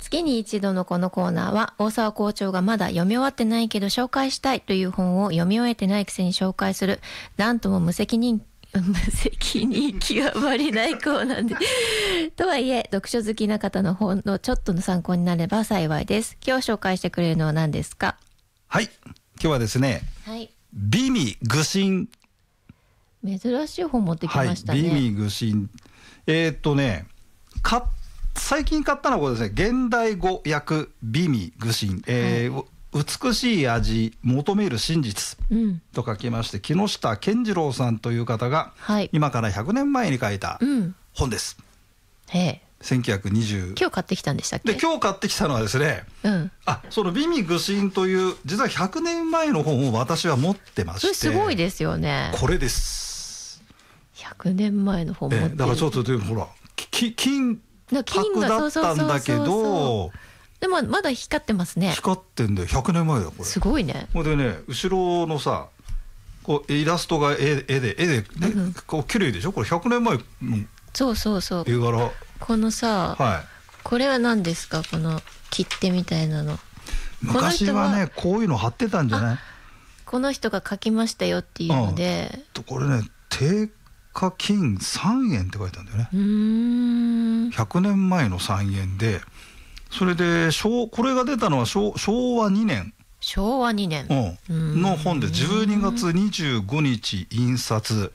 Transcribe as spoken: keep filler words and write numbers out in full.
月に一度のこのコーナーは、大沢校長がまだ読み終わってないけど紹介したいという本を読み終えてないくせに紹介する、なんとも無責任無責任極まりないコーナーでとはいえ読書好きな方の本のちょっとの参考になれば幸いです。今日紹介してくれるのは何ですか？ はい、今日はですね、 はい、 美味愚心。 珍しい本持ってきましたね。 はい、美味愚心。えー、っとねか最近買ったのはこれですね、現代語訳美味愚心、えーはい、美しい味求める真実と書きまして、うん、木下健次郎さんという方が、はい、今からひゃくねんまえに書いた本です、うん、へえせんきゅうひゃくにじゅう今日買ってきたんでしたっけ？ で今日買ってきたのはですね、うん、あその美味愚心という実はひゃくねんまえの本を私は持ってまして、 それすごいですよね。 これですひゃくねんまえの本持ってる、 えだからちょっとでもほらき金箔だったんだけど、 でもまだ光ってますね。 光ってんだよ。ひゃくねんまえだよこれ。すごいね。 これでね、後ろのさこうイラストが絵絵で絵で、ね、うん、こう綺麗でしょ。これひゃくねんまえのそうそうそう絵柄。 このさ、はい、これは何ですか、この切手みたいなの。 昔はねこういうの貼ってたんじゃない？ この人が書きましたよっていうので、 うん、これね定価金さんえんって書いてあるんだよね。うーんひゃくねんまえのさんえんで、それでこれが出たのは昭和にねん昭和にねん、 うん、の本でじゅうにがつにじゅうごにち印刷